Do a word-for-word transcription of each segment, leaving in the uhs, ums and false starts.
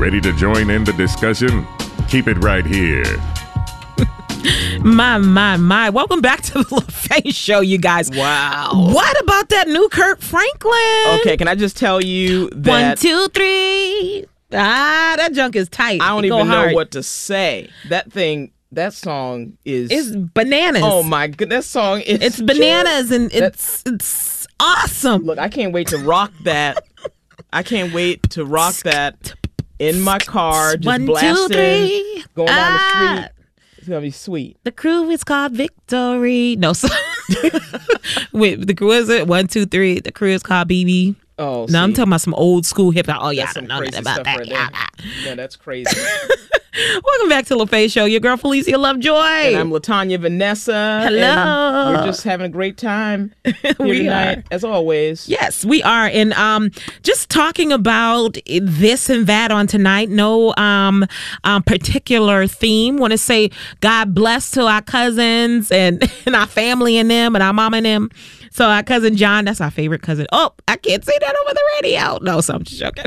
Ready to join in the discussion? Keep it right here. My, my, my. Welcome back to the LaFace Show, you guys. Wow. What about that new Kirk Franklin? Okay, can I just tell you that... One, two, three. Ah, that junk is tight. I don't It go even hard. know what to say. That thing, that song is... It's bananas. Oh, my goodness. That song is... It's bananas, and it's it's awesome. Look, I can't wait to rock that. I can't wait to rock that in my car, just One, blasting, two, three. going down Ah. the street. It's going to be sweet. The crew is called Victory. No, so wait, the crew is it? One, two, three. The crew is called B B. Oh, No, I'm see, talking about some old school hip hop. Oh, yeah, that's I some don't know crazy nothing about stuff that. right Yeah, there. yeah. Yeah, that's crazy. Welcome back to LaFace Show. Your girl Felicia Lovejoy. And I'm LaTanya Vanessa. Hello. And we're just having a great time here We tonight, are. as always. Yes, we are. And um, just talking about this and that on tonight. No um, um particular theme. Want to say God bless to our cousins and, and our family and them and our mama and them. So our cousin John, that's our favorite cousin. Oh, I can't say that over the radio. No, so I'm just joking.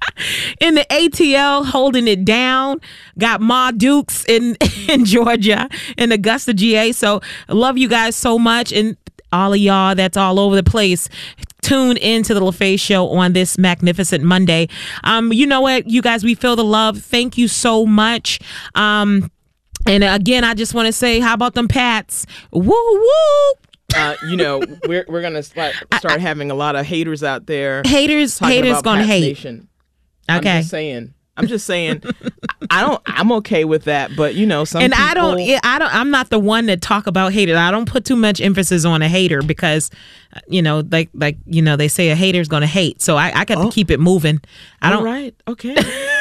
In the A T L, holding it down. Got Ma Dukes in, in Georgia and Augusta, G A. So I love you guys so much. And all of y'all that's all over the place, tune into the LaFace Show on this magnificent Monday. Um, you know what, you guys, we feel the love. Thank you so much. Um, and again, I just want to say, how about them Pats? Woo woo. Uh, you know, we're we're gonna start, start having a lot of haters out there. Haters, talking haters about gonna Pats hate. Nation. I'm Okay. just saying. I'm just saying. I don't. I'm okay with that, but you know, some And people, I don't, yeah, I don't, I'm not the one that talk about haters. I don't put too much emphasis on a hater because, uh, you know, like, like, you know, they say a hater's going to hate. So I, I got Oh. to keep it moving. I All don't, right. Okay.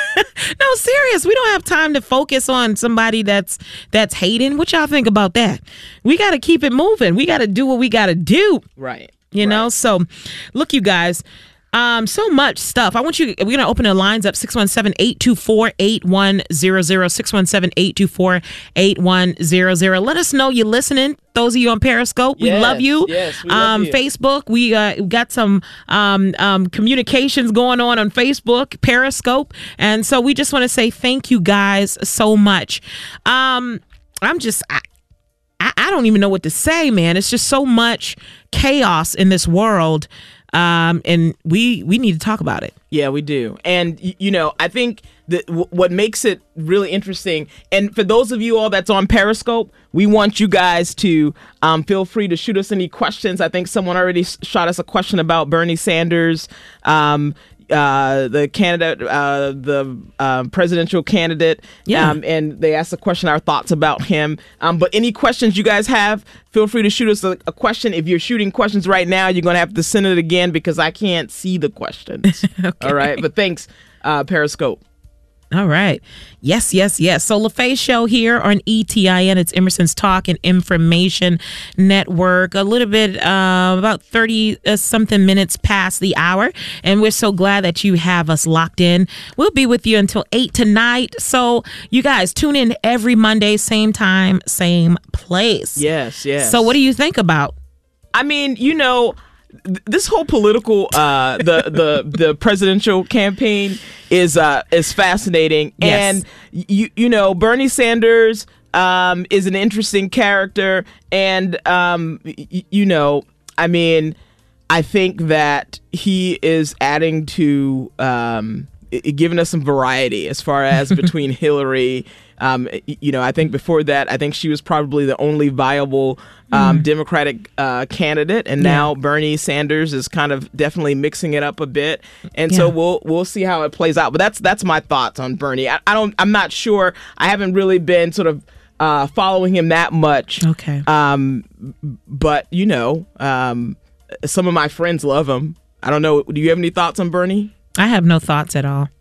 no, serious. We don't have time to focus on somebody that's, that's hating. What y'all think about that? We got to keep it moving. We got to do what we got to do. Right. You know, Right. so look, you guys, um, so much stuff. I want you, we're going to open the lines up six one seven, eight two four, eight one zero zero, six one seven, eight two four, eight one zero zero. Let us know you're listening. Those of you on Periscope, we Yes, love you. yes, we love um, you. Facebook, we uh, got some um, um, communications going on on Facebook, Periscope. And so we just want to say thank you guys so much. Um, I'm just, I, I, I don't even know what to say, man. It's just so much chaos in this world. Um, and we we need to talk about it. Yeah, we do. And, y- you know, I think that w- what makes it really interesting, and for those of you all that's on Periscope, we want you guys to um, feel free to shoot us any questions. I think someone already s- shot us a question about Bernie Sanders, um, uh, the candidate, uh, the uh, presidential candidate. Yeah. Um, and they asked a question, our thoughts about him. Um, but any questions you guys have, feel free to shoot us a, a question. If you're shooting questions right now, you're going to have to send it again because I can't see the questions. Okay. All right. But thanks, uh, Periscope. All right. Yes, yes, yes. So LaFace Show here on E T I N. It's Emerson's Talk and Information Network. A little bit, uh, about thirty uh, something minutes past the hour. And we're so glad that you have us locked in. We'll be with you until eight tonight. So you guys tune in every Monday, same time, same place. Yes, yes. So what do you think about? I mean, you know, th- this whole political, uh, the the the presidential campaign is uh, is fascinating, Yes. and you you know, Bernie Sanders um, is an interesting character, and um, y- you know, I mean, I think that he is adding to um, i- giving us some variety as far as between Hillary. Um, y- you know, I think before that, I think she was probably the only viable um, Democratic uh, candidate, and now Bernie Sanders is kind of definitely mixing it up a bit, and so Yeah. we'll we'll see how it plays out. But that's that's my thoughts on Bernie. I, I don't, I'm not sure. I haven't really been sort of uh, following him that much. Okay. Um, but you know, um, some of my friends love him. I don't know. Do you have any thoughts on Bernie? I have no thoughts at all.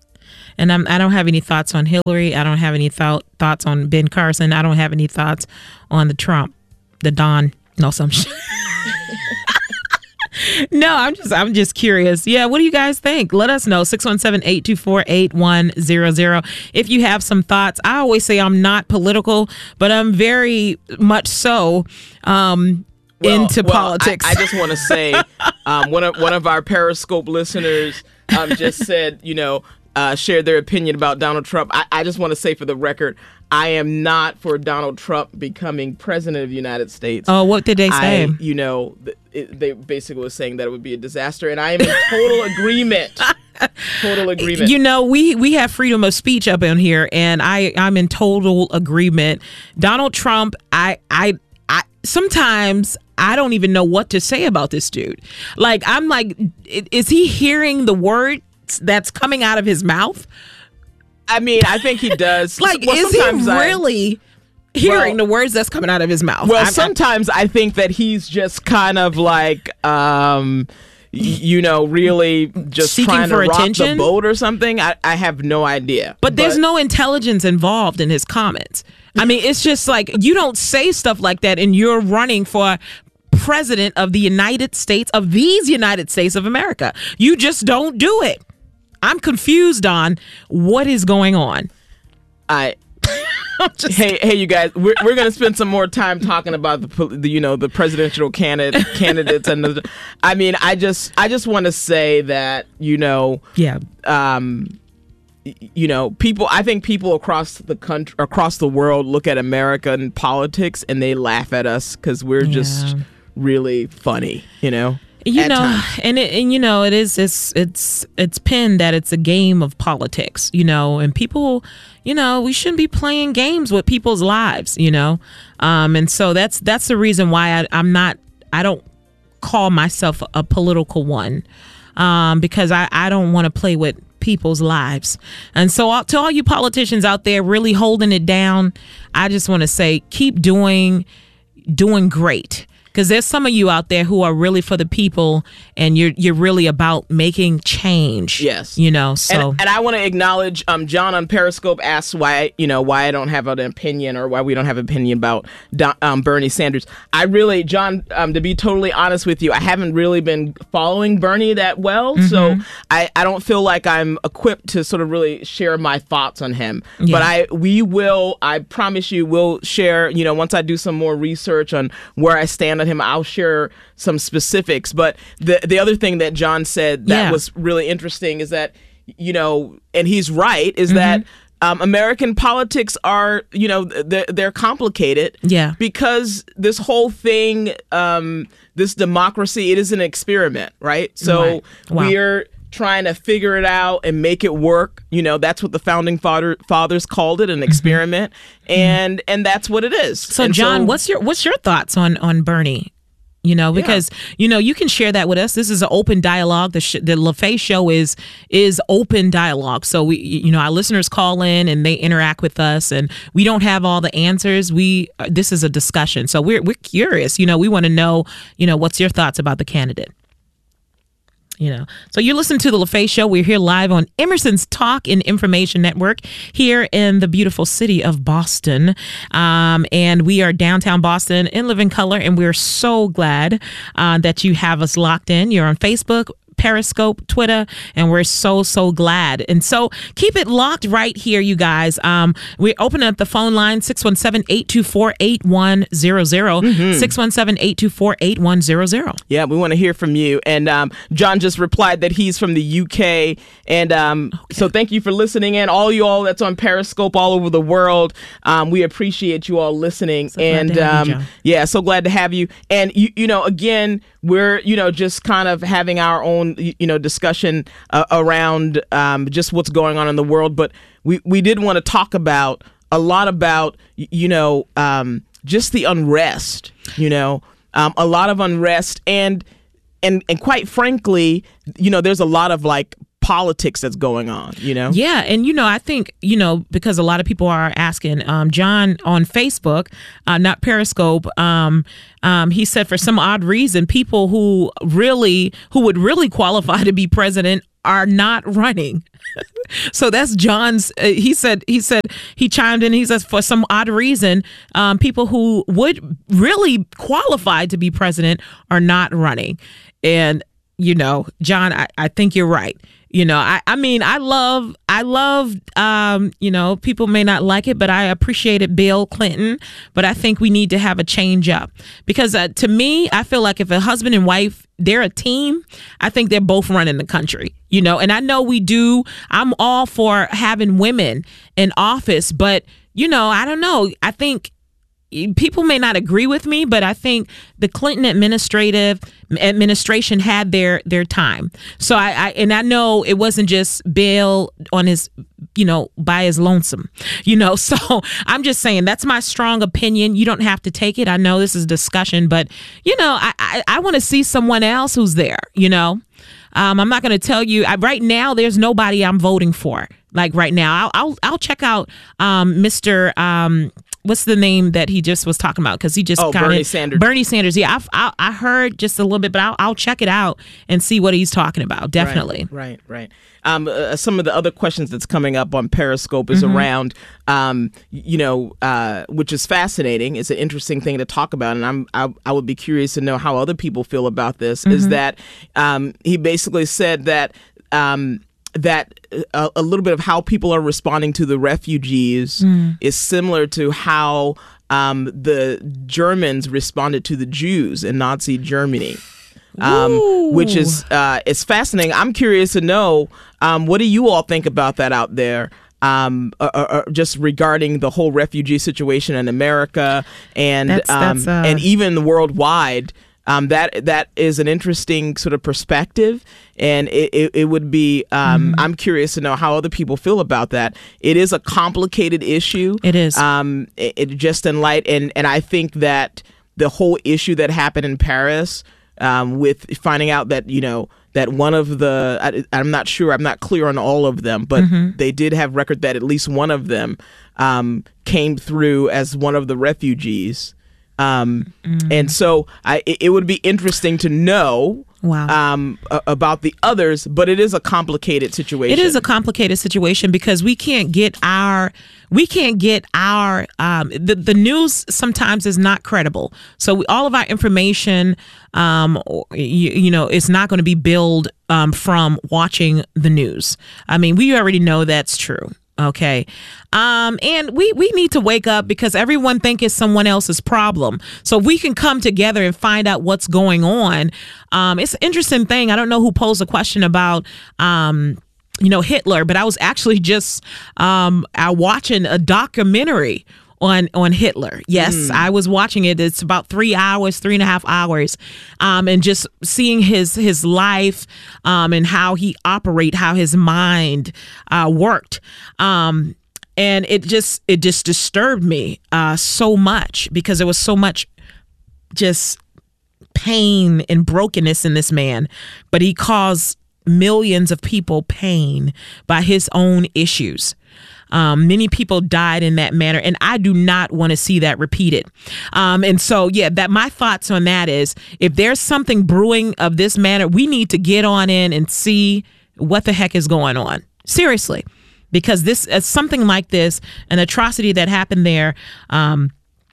And I'm, I don't have any thoughts on Hillary. I don't have any thought, thoughts on Ben Carson. I don't have any thoughts on the Trump, the Don. No, some shit. No, I'm just I'm just curious. Yeah, what do you guys think? Let us know. six one seven, eight two four, eight one zero zero. If you have some thoughts. I always say I'm not political, but I'm very much so um, Well, into well, politics. I, I just want to say, um, one of one of our Periscope listeners um, just said, you know, uh, shared their opinion about Donald Trump. I, I just want to say for the record, I am not for Donald Trump becoming president of the United States. Oh, what did they say? I, you know, th- it, they basically were saying that it would be a disaster, and I am in total agreement. Total agreement. You know, we we have freedom of speech up in here, and I I'm in total agreement. Donald Trump, I I I sometimes I don't even know what to say about this dude. Like, I'm like, is he hearing the words that's coming out of his mouth? I mean, I think he does. Like, well, is he really I, hearing well, the words that's coming out of his mouth? Well, I'm, sometimes I think that he's just kind of like, um, y- you know, really just seeking trying to for rock attention? the boat or something. I, I have no idea. But, but there's no intelligence involved in his comments. I mean, it's just like, you don't say stuff like that and you're running for president of the United States, of these United States of America. You just don't do it. I'm confused on what is going on. I just, hey, hey, you guys, we're we're gonna spend some more time talking about the, the you know the presidential candidate candidates and the, I mean, I just I just want to say that you know yeah um you know people I think people across the country across the world look at American politics and they laugh at us because we're yeah. just really funny, you know. You know, times. and it, and you know, it is it's it's it's pinned that it's a game of politics, you know, and people, you know, we shouldn't be playing games with people's lives, you know, um, and so that's that's the reason why I, I'm not I don't call myself a political one, um, because I, I don't want to play with people's lives. And so all, to all you politicians out there really holding it down, I just want to say keep doing doing great. Because there's some of you out there who are really for the people, and you're you're really about making change. Yes, you know. So, and, and I want to acknowledge um, John on Periscope asked why you know why I don't have an opinion or why we don't have an opinion about Don, um, Bernie Sanders. I really, John, um, to be totally honest with you, I haven't really been following Bernie that well, mm-hmm. so I, I don't feel like I'm equipped to sort of really share my thoughts on him. Yeah. But I we will, I promise you, we'll share. You know, once I do some more research on where I stand him, I'll share some specifics. But the the other thing that John said that yeah. was really interesting is that, you know, and he's right, is mm-hmm. that um, American politics are, you know, they're, they're complicated. Yeah. Because this whole thing, um, this democracy, it is an experiment, right? So right. Wow. we're trying to figure it out and make it work. You know, that's what the founding father, fathers called it, an experiment. Mm-hmm. And and that's what it is. So, and John, so, what's your what's your thoughts on, on Bernie? You know, because, yeah. you know, you can share that with us. This is an open dialogue. The sh- the LaFaye Show is is open dialogue. So, we, you know, our listeners call in and they interact with us, and we don't have all the answers. We uh, this is a discussion. So we're we're curious. You know, we want to know, you know, what's your thoughts about the candidate? You know, so you listen to the LaFaye Show. We're here live on Emerson's Talk and Information Network here in the beautiful city of Boston. Um, and we are downtown Boston in living color. And we're so glad uh, that you have us locked in. You're on Facebook, Periscope, Twitter, and we're so, so glad. And so keep it locked right here, you guys. Um, we're opening up the phone line, six one seven, eight two four, eight one zero zero, mm-hmm. six one seven, eight two four, eight one zero zero. Yeah, we want to hear from you. And um, John just replied that he's from the U K. And um, okay. so thank you for listening in. All you all that's on Periscope all over the world, um, we appreciate you all listening. So and um, you, yeah, so glad to have you. And, you, you know, again, we're, you know, just kind of having our own, you know, discussion uh, around um, just what's going on in the world. But we, we did want to talk about a lot about, you know, um, just the unrest, you know, um, a lot of unrest. And, and, and quite frankly, you know, there's a lot of like politics that's going on, you know? Yeah. And, you know, I think, you know, because a lot of people are asking, um, John on Facebook, uh, not Periscope, um, um, he said for some odd reason, people who really, who would really qualify to be president are not running. So that's John's, uh, he said, he said, he chimed in, he says, for some odd reason, um, people who would really qualify to be president are not running. And, you know, John, I, I think you're right. You know, I, I mean, I love, I love, um, you know, people may not like it, but I appreciated Bill Clinton. But I think we need to have a change up because uh, to me, I feel like if a husband and wife, they're a team, I think they're both running the country, you know, and I know we do. I'm all for having women in office, but, you know, I don't know. I think people may not agree with me, but I think the Clinton administrative administration had their their time. So I, I and I know it wasn't just Bill on his, you know, by his lonesome, you know. So I'm just saying that's my strong opinion. You don't have to take it. I know this is discussion, but you know, I I, I want to see someone else who's there. You know, um, I'm not going to tell you I, right now. There's nobody I'm voting for. Like right now, I'll I'll, I'll check out um, Mister Um, what's the name that he just was talking about? Because he just oh kinda, Bernie Sanders. Bernie Sanders. Yeah, I've, I I heard just a little bit, but I'll I'll check it out and see what he's talking about. Definitely. Right, right. right. Um, uh, some of the other questions that's coming up on Periscope is mm-hmm. around, um, you know, uh, which is fascinating. It's an interesting thing to talk about, and I'm I, I would be curious to know how other people feel about this. Mm-hmm. Is that um, he basically said that. Um, that a, a little bit of how people are responding to the refugees mm. is similar to how um, the Germans responded to the Jews in Nazi Germany, um, which is uh, is fascinating. I'm curious to know, um, what do you all think about that out there? Um, or, or just regarding the whole refugee situation in America and that's, that's, uh... um, and even worldwide. Um, that that is an interesting sort of perspective, and it, it, it would be. Um, mm-hmm. I'm curious to know how other people feel about that. It is a complicated issue. It is. Um, it, it just in light, and and I think that the whole issue that happened in Paris, um, with finding out that you know that one of the, I, I'm not sure, I'm not clear on all of them, but mm-hmm. they did have record that at least one of them um, came through as one of the refugees. Um, mm. And so I, it would be interesting to know wow. um, about the others, but it is a complicated situation. It is a complicated situation because we can't get our, we can't get our, um, the, the news sometimes is not credible. So we, all of our information, um, you, you know, it's not going to be billed um, from watching the news. I mean, we already know that's true. Okay. Um, and we, we need to wake up because everyone think it's someone else's problem. So if we can come together and find out what's going on. Um, it's an interesting thing. I don't know who posed a question about, um, you know, Hitler, but I was actually just um, uh, watching a documentary on on Hitler. Yes, mm. I was watching it. It's about three hours, three and a half hours, um, and just seeing his his life um, and how he operate, how his mind uh, worked. Um, and it just it just disturbed me uh, so much because there was so much just pain and brokenness in this man, but he caused millions of people pain by his own issues. Um, many people died in that manner, and I do not want to see that repeated. Um, and so, yeah, that my thoughts on that is if there's something brewing of this manner, we need to get on in and see what the heck is going on. Seriously, because this uh, something like this, an atrocity that happened there, um,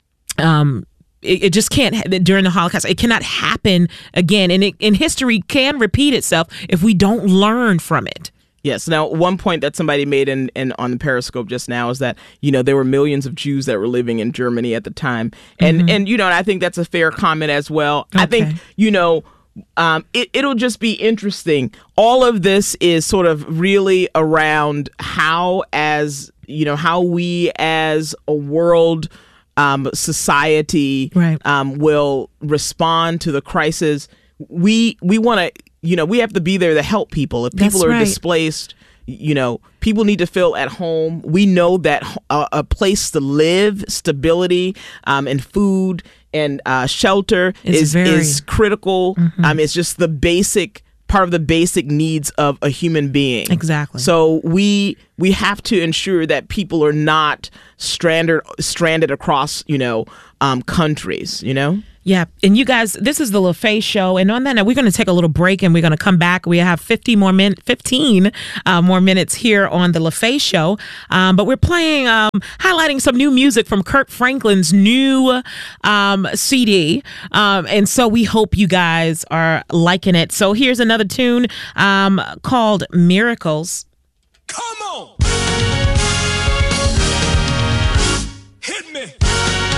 um, it, it just can't ha- during the Holocaust. It cannot happen again, and it, and history can repeat itself if we don't learn from it. Yes. Now, one point that somebody made in, in on Periscope just now is that, you know, there were millions of Jews that were living in Germany at the time. And, mm-hmm. and you know, I think that's a fair comment as well. Okay. I think, you know, um, it, it'll just be interesting. All of this is sort of really around how as, you know, how we as a world um, society right. um, will respond to the crisis. We we want to, you know, we have to be there to help people. If people That's are right. displaced, you know, people need to feel at home. We know that a, a place to live, stability, um, and food and uh, shelter it's is very... is critical. Mm-hmm. Um, it's just the basic part of the basic needs of a human being. Exactly. So we we have to ensure that people are not stranded stranded across, you know, um, countries. You know. Yeah. And you guys, this is the LaFaye Show. And on that note, we're going to take a little break and we're going to come back. We have fifty more min- fifteen uh, more minutes here on the LaFaye Show. Um, but we're playing, um, highlighting some new music from Kirk Franklin's new um, C D. Um, and so we hope you guys are liking it. So here's another tune um, called Miracles. Come on!